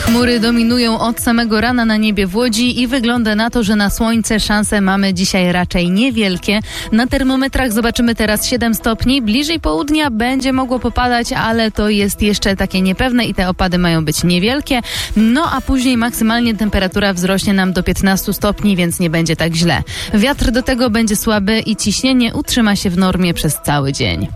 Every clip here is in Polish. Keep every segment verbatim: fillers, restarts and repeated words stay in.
Chmury dominują od samego rana na niebie w Łodzi i wygląda na to, że na słońce szanse mamy dzisiaj raczej niewielkie. Na termometrach zobaczymy teraz siedem stopni. Bliżej południa będzie mogło popadać, ale to jest jeszcze takie niepewne i te opady mają być niewielkie. No a później maksymalnie temperatura wzrośnie nam do piętnastu stopni, więc nie będzie tak źle. Wiatr do tego będzie słaby i ciśnienie utrzyma się w normie przez cały dzień.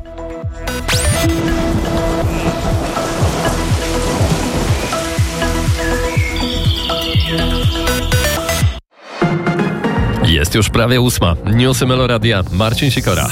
Jest już prawie ósma. Newsy Meloradia. Marcin Sikora.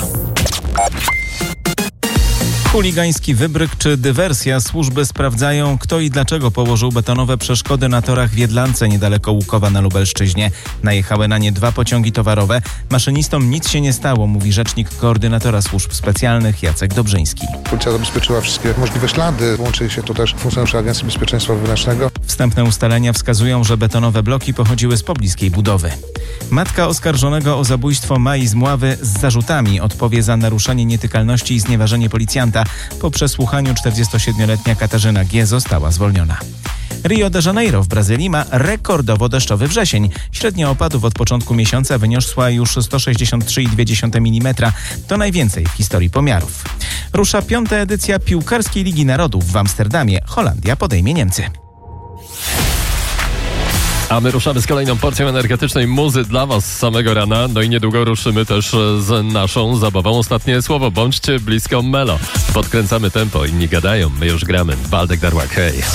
Chuligański wybryk czy dywersja? Służby sprawdzają, kto i dlaczego położył betonowe przeszkody na torach w Jedlance niedaleko Łukowa na Lubelszczyźnie. Najechały na nie dwa pociągi towarowe. Maszynistom nic się nie stało, mówi rzecznik koordynatora służb specjalnych Jacek Dobrzyński. Policja zabezpieczyła wszystkie możliwe ślady. Włączyli się tu też funkcjonariusze Agencji Bezpieczeństwa Wewnętrznego. Wstępne ustalenia wskazują, że betonowe bloki pochodziły z pobliskiej budowy. Matka oskarżonego o zabójstwo Mai z Mławy z zarzutami odpowie za naruszenie nietykalności i znieważenie policjanta. Po przesłuchaniu czterdziestosiedmioletnia Katarzyna G. została zwolniona. Rio de Janeiro w Brazylii ma rekordowo deszczowy wrzesień. Średnia opadów od początku miesiąca wyniosła już sto sześćdziesiąt trzy i dwie dziesiąte milimetra. To najwięcej w historii pomiarów. Rusza piąta edycja Piłkarskiej Ligi Narodów w Amsterdamie. Holandia podejmie Niemcy. A my ruszamy z kolejną porcją energetycznej muzy dla Was z samego rana. No i niedługo ruszymy też z naszą zabawą. Ostatnie słowo, bądźcie blisko Melo. Podkręcamy tempo, inni gadają, my już gramy. Waldek Darłak, hej.